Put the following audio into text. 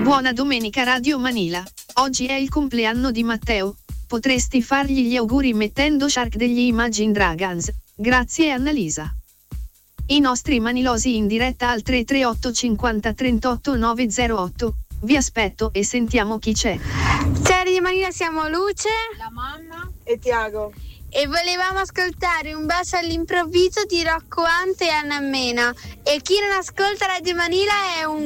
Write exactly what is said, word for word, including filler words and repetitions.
Buona domenica Radio Manila. Oggi è il compleanno di Matteo. Potresti fargli gli auguri mettendo Shark degli Imagine Dragons. Grazie Annalisa. I nostri manilosi in diretta al tre tre otto cinquanta trentotto nove zero otto. Vi aspetto e sentiamo chi c'è. Ciao Radio Manila, siamo Luce, la mamma e Tiago. E volevamo ascoltare Un bacio all'improvviso di Rocco Hunt e Anna Mena. E chi non ascolta Radio Manila è un